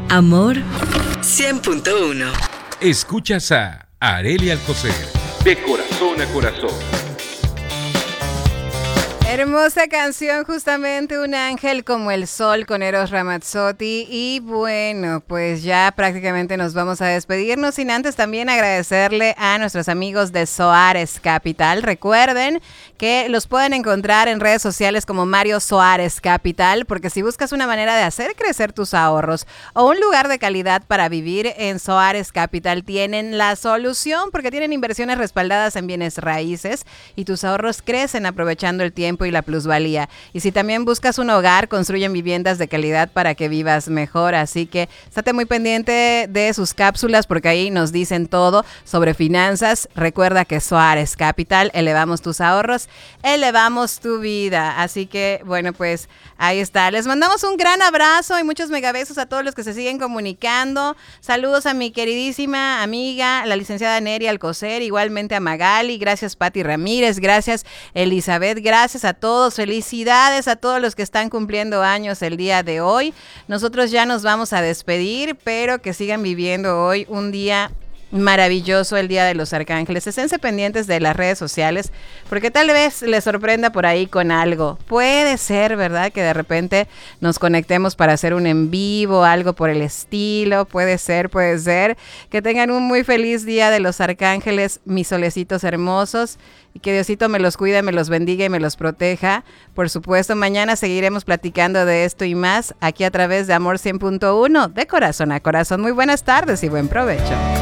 Amor 100.1. Escuchas a Arely Alcocer, de corazón a corazón. Hermosa canción, justamente Un ángel como el sol con Eros Ramazzotti. Y bueno, pues ya prácticamente nos vamos a despedirnos, sin antes también agradecerle a nuestros amigos de Soares Capital. Recuerden que los pueden encontrar en redes sociales como Mario Soares Capital, porque si buscas una manera de hacer crecer tus ahorros o un lugar de calidad para vivir, en Soares Capital tienen la solución, porque tienen inversiones respaldadas en bienes raíces y tus ahorros crecen aprovechando el tiempo y la plusvalía. Y si también buscas un hogar, construyen viviendas de calidad para que vivas mejor. Así que estate muy pendiente de sus cápsulas, porque ahí nos dicen todo sobre finanzas. Recuerda que Soares Capital, elevamos tus ahorros, elevamos tu vida. Así que bueno, pues ahí está. Les mandamos un gran abrazo y muchos megabesos a todos los que se siguen comunicando. Saludos a mi queridísima amiga, la licenciada Nery Alcocer, igualmente a Magali. Gracias, Pati Ramírez. Gracias, Elizabeth. Gracias a todos, felicidades a todos los que están cumpliendo años el día de hoy. Nosotros ya nos vamos a despedir, pero que sigan viviendo hoy un día maravilloso, el Día de los Arcángeles. Esténse pendientes de las redes sociales, porque tal vez les sorprenda por ahí con algo. Puede ser, ¿verdad?, que de repente nos conectemos para hacer un en vivo, algo por el estilo. Puede ser. Que tengan un muy feliz Día de los Arcángeles, mis solecitos hermosos, y que Diosito me los cuide, me los bendiga y me los proteja. Por supuesto, mañana seguiremos platicando de esto y más aquí a través de Amor 100.1, de corazón a corazón. Muy buenas tardes y buen provecho.